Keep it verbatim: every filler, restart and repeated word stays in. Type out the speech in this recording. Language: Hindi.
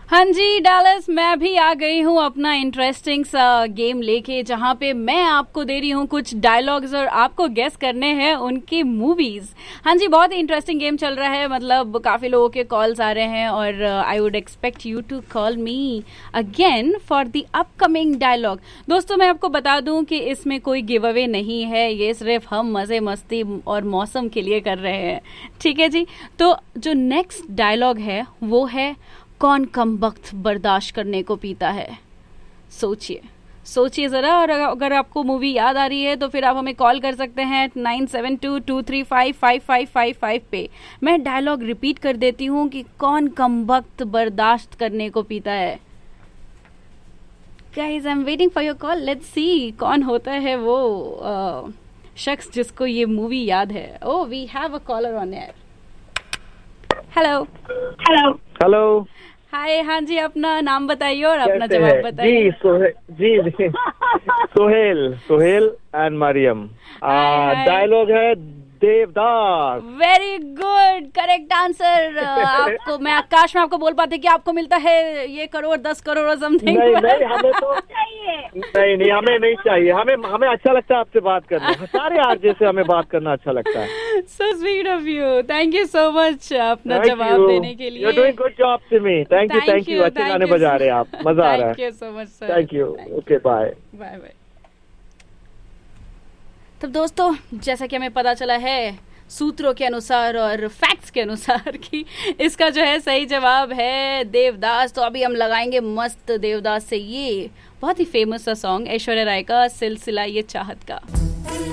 हाँ जी डैलस, मैं भी आ गई हूँ अपना इंटरेस्टिंग सा गेम लेके, जहाँ पे मैं आपको दे रही हूँ कुछ डायलॉग्स और आपको गेस करने हैं उनकी मूवीज। हाँ जी, बहुत ही इंटरेस्टिंग गेम चल रहा है, मतलब काफी लोगों के कॉल्स आ रहे हैं और I would expect you to call me again for the upcoming dialogue. दोस्तों, मैं आपको बता दूं कि इसमें कोई गिव अवे नहीं है, ये सिर्फ हम मजे मस्ती और मौसम के लिए कर रहे हैं, ठीक है जी। तो जो नेक्स्ट डायलॉग है वो है, कौन कमबख्त बर्दाश्त करने को पीता है। सोचिए सोचिए ज़रा, और अगर आपको मूवी याद आ रही है तो फिर आप हमें कॉल कर सकते हैं nine seven to to three five five five five five पे। मैं डायलॉग रिपीट कर देती हूँ कि कौन कमबख्त बर्दाश्त करने को पीता है। Guys, I am waiting for your call. Let's see कौन होता है वो uh, शख्स जिसको ये मूवी याद है। ओह, we have a collar on air. Hello hello hello. हाय, हाँ जी, अपना नाम बताइए और अपना जवाब बताइए। जी सोहे, जी जी सोहेल सोहेल एंड मरियम। डायलॉग है Devdas. Very good, correct answer. आपको मैं आकाश में आपको बोल पाते कि आपको मिलता है ये करोड़ दस करोड़ और समथिंग। नहीं नहीं, हमें तो नहीं नहीं हमें नहीं चाहिए। हमें हमें अच्छा लगता है आपसे बात करना, सारे आरजे से हमें बात करना अच्छा लगता है। So sweet of you, thank you so much अपना जवाब देने के लिए। You are doing good job to me. Thank you thank you अच्छे गाने बजा रहे हैं आप, मजा आ रहा है। Thank you so much sir. Thank you. Okay, bye bye bye. तो दोस्तों, जैसा कि हमें पता चला है सूत्रों के अनुसार और फैक्ट्स के अनुसार कि इसका जो है सही जवाब है देवदास। तो अभी हम लगाएंगे मस्त देवदास से ये बहुत ही फेमस सा सॉन्ग, ऐश्वर्या राय का सिलसिला ये चाहत का।